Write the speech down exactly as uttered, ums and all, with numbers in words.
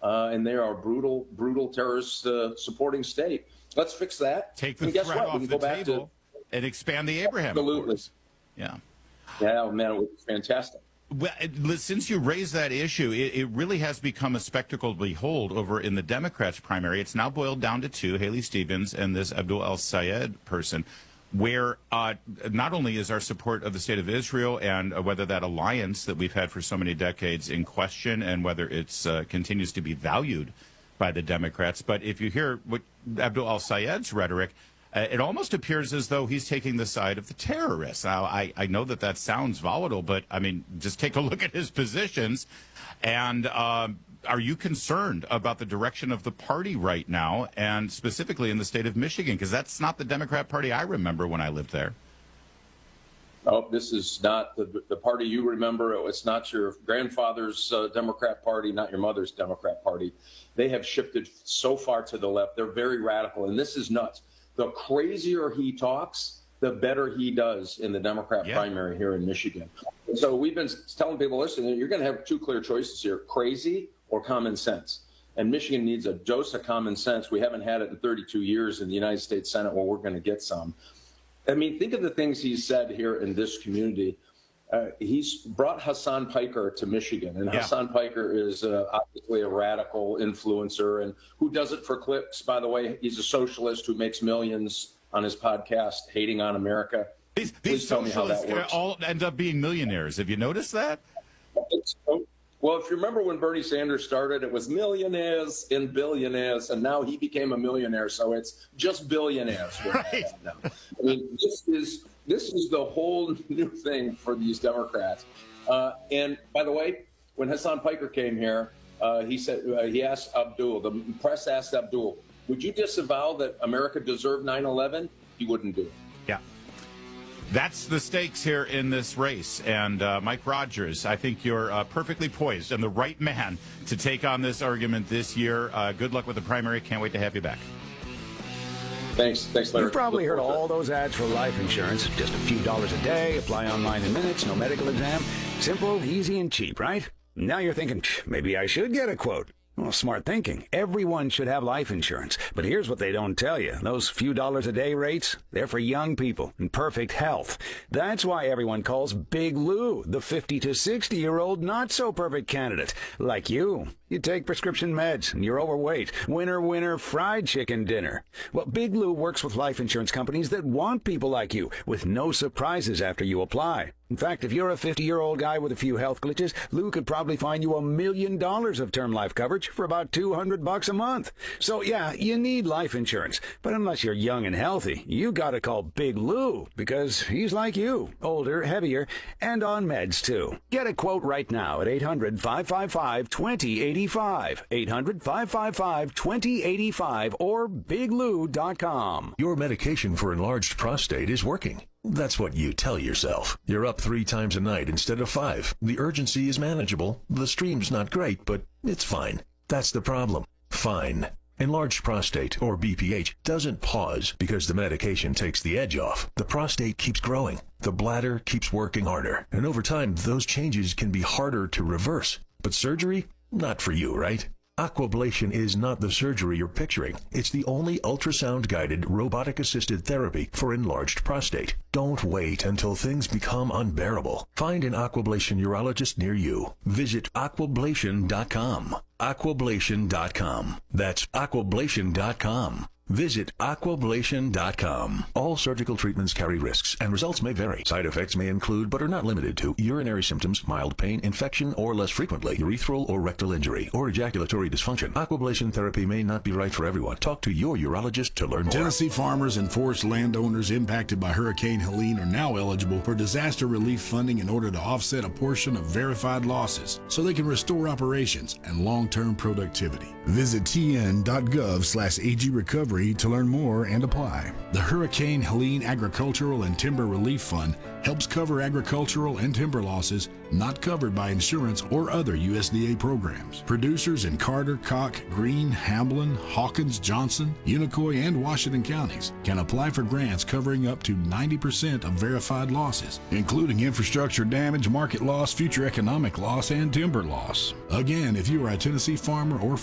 uh, and they are a brutal, brutal terrorist uh, supporting state. Let's fix that. Take the and guess threat what? off We can the go back table to, and expand the Abraham absolutely. Accords. Yeah. Yeah, man, it was fantastic. Well, since you raised that issue, it, it really has become a spectacle to behold over in the Democrats' primary. It's now boiled down to two, Haley Stevens and this Abdul El-Sayed person, where uh, not only is our support of the state of Israel and uh, whether that alliance that we've had for so many decades in question and whether it uh, continues to be valued by the Democrats, but if you hear what Abdul El-Sayed's rhetoric, Uh, it almost appears as though he's taking the side of the terrorists. Now, I, I know that that sounds volatile, but, I mean, just take a look at his positions. And uh, are you concerned about the direction of the party right now, and specifically in the state of Michigan? Because that's not the Democrat Party I remember when I lived there. Oh, this is not the, the party you remember. It's not your grandfather's uh, Democrat Party, not your mother's Democrat Party. They have shifted so far to the left. They're very radical, and this is nuts. The crazier he talks, the better he does in the Democrat yeah. primary here in Michigan. And so we've been telling people, listen, you're going to have two clear choices here, crazy or common sense. And Michigan needs a dose of common sense. We haven't had it in thirty-two years in the United States Senate. Well, we're going to get some. I mean, think of the things he's said here in this community. Uh, he's brought Hassan Piker to Michigan, and yeah. Hassan Piker is uh, obviously a radical influencer, and who does it for clicks, by the way. He's a socialist who makes millions on his podcast, hating on America. These, these tell me how that socialists works. all end up being millionaires. Have you noticed that? Well, if you remember when Bernie Sanders started, it was millionaires and billionaires, and now he became a millionaire, so it's just billionaires. Right. Now. I mean, this is this is the whole new thing for these Democrats. Uh, and by the way, when Hassan Piker came here, uh, he said uh, he asked Abdul, the press asked Abdul, would you disavow that America deserved nine eleven? He wouldn't do it. Yeah. That's the stakes here in this race. And uh, Mike Rogers, I think you're uh, perfectly poised and the right man to take on this argument this year. Uh, good luck with the primary. Can't wait to have you back. Thanks. Thanks, Larry. You've probably heard all those ads for life insurance. Just a few dollars a day, apply online in minutes, no medical exam. Simple, easy, and cheap, right? Now you're thinking, maybe I should get a quote. Well, smart thinking. Everyone should have life insurance. But here's what they don't tell you. Those few dollars a day rates, they're for young people in perfect health. That's why everyone calls Big Lou the fifty to sixty-year-old not-so-perfect candidate. Like you. You take prescription meds, and you're overweight. Winner, winner, fried chicken dinner. Well, Big Lou works with life insurance companies that want people like you, with no surprises after you apply. In fact, if you're a fifty-year-old guy with a few health glitches, Lou could probably find you a million dollars of term life coverage for about two hundred bucks a month. So, yeah, you need life insurance. But unless you're young and healthy, you gotta call Big Lou, because he's like you, older, heavier, and on meds, too. Get a quote right now at eight hundred, five five five, two zero eight five, eight hundred, five five five, two zero eight five, or big lou dot com. Your medication for enlarged prostate is working. That's what you tell yourself. You're up three times a night instead of five. The urgency is manageable. The stream's not great, but it's fine. That's the problem. Fine. Enlarged prostate, or B P H, doesn't pause because the medication takes the edge off. The prostate keeps growing. The bladder keeps working harder. And over time, those changes can be harder to reverse. But surgery? Not for you, right? Aquablation is not the surgery you're picturing. It's the only ultrasound-guided, robotic-assisted therapy for enlarged prostate. Don't wait until things become unbearable. Find an Aquablation urologist near you. Visit aquablation dot com. aquablation dot com. That's aquablation dot com. Visit aquablation dot com. All surgical treatments carry risks, and results may vary. Side effects may include, but are not limited to, urinary symptoms, mild pain, infection, or less frequently, urethral or rectal injury, or ejaculatory dysfunction. Aquablation therapy may not be right for everyone. Talk to your urologist to learn more. Tennessee farmers and forest landowners impacted by Hurricane Helene are now eligible for disaster relief funding in order to offset a portion of verified losses so they can restore operations and long-term productivity. Visit T N dot gov slash A G recovery to learn more and apply. The Hurricane Helene Agricultural and Timber Relief Fund helps cover agricultural and timber losses not covered by insurance or other U S D A programs. Producers in Carter, Koch, Greene, Hamblin, Hawkins, Johnson, Unicoi, and Washington counties can apply for grants covering up to ninety percent of verified losses, including infrastructure damage, market loss, future economic loss, and timber loss. Again, if you are a Tennessee farmer or